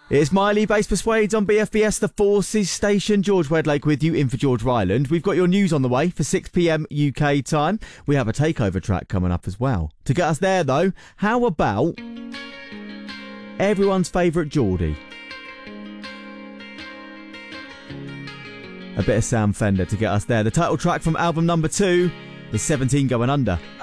It's Miley, Bass Persuades on BFBS, the Forces Station. George Wedlake with you, in for George Ryland. We've got your news on the way for 6 p.m. UK time. We have a takeover track coming up as well. To get us there, though, how about everyone's favourite Geordie? A bit of Sam Fender to get us there. The title track from album number 2 is 17 Going Under.